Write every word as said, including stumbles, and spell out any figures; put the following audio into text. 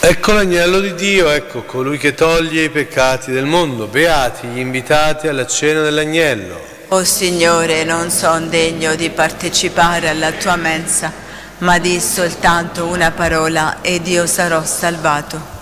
Ecco l'agnello di Dio, ecco colui che toglie i peccati del mondo. Beati gli invitati alla cena dell'agnello. O Signore, non son degno di partecipare alla tua mensa, ma di soltanto una parola ed io sarò salvato.